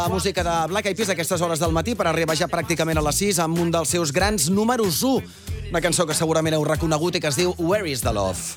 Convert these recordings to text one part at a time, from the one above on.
La música de Black Eyed Peas a aquestes hores del matí per arribar ja pràcticament a les 6 amb un dels seus grans números 1. Una cançó que segurament heu reconegut i que es diu Where is the Love?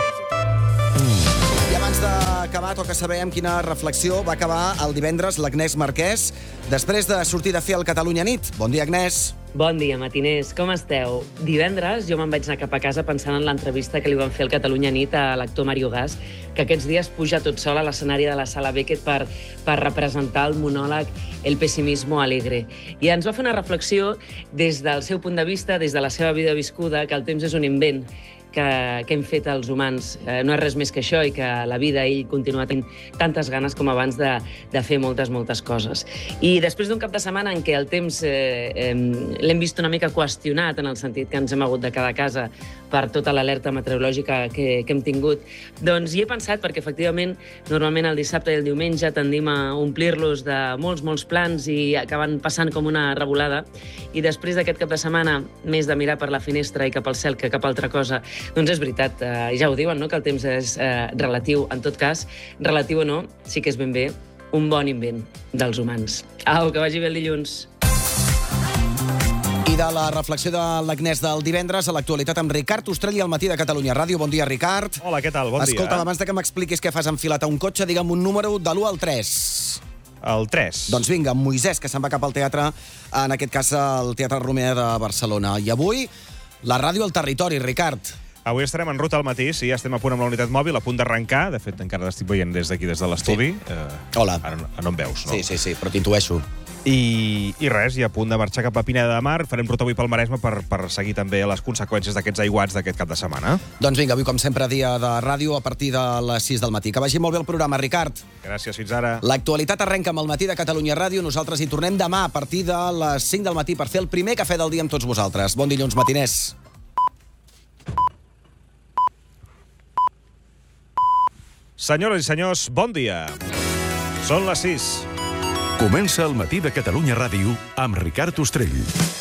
I abans d'acabar toca saber amb quina reflexió va acabar el divendres l'Agnès Marquès després de sortir de fer el Catalunya Nit. Bon dia, Agnès. Bon dia, matiners. Com esteu? Divendres jo me'n vaig anar cap a casa pensant en l'entrevista que li van fer al Catalunya Nit a l'actor Mario Gas, que aquests dies puja tot sol a l'escenari de la Sala Beckett per representar el monòleg El pessimismo alegre. I ens va fer una reflexió des del seu punt de vista, des de la seva vida viscuda, que el temps és un invent que hem fet els humans. No és res més que això i que la vida ell continua tenint tantes ganes com abans de fer moltes coses. I després d'un cap de setmana en què el temps l'hem vist una mica qüestionat, en el sentit que ens hem hagut de quedar a casa per tota l'alerta meteorològica que hem tingut, doncs hi he pensat perquè efectivament normalment el dissabte i el diumenge tendim a omplir-los de molts plans i acaben passant com una revolada, i després d'aquest cap de setmana, més de mirar per la finestra i cap al cel que cap altra cosa, doncs és veritat, ja ho diuen, no?, que el temps és relatiu. En tot cas, relatiu o no, sí que és ben bé un bon invent dels humans. Au, que vagi bé el dilluns. I de la reflexió de l'Agnès del divendres a l'actualitat amb Ricard Ostrell al matí de Catalunya Ràdio. Bon dia, Ricard. Hola, què tal? Bon dia. Escolta, abans de que m'expliquis què fas enfilat a un cotxe, digue'm un número de l'1 al 3. El 3. Doncs vinga, Moisès, que se'n va cap al teatre, en aquest cas al Teatre Romea de Barcelona. I avui, la ràdio al territori, Ricard. Avui estarem en ruta al matí, sí, ja estem a punt amb la unitat mòbil, a punt d'arrencar. De fet, encara l'estic veient des d'aquí, des de l'estudi. Sí. Hola. Ara no em veus, no? Sí, però t'intueixo. I res, i a punt de marxar cap a Pineda de Mar. Farem ruta avui pel Maresme per seguir també les conseqüències d'aquests aiguats d'aquest cap de setmana. Doncs vinga, avui com sempre dia de ràdio a partir de les 6 del matí. Que vagi molt bé el programa, Ricard. Gràcies, fins ara. L'actualitat arrenca amb el matí de Catalunya Ràdio. Nosaltres hi tornem demà a partir de les 5 del matí per fer el primer cafè del dia amb tots vosaltres. Bon dilluns, matiners. Senyores i senyors, bon dia. Són les 6. Comença el matí de Catalunya Ràdio amb Ricard Ostrell.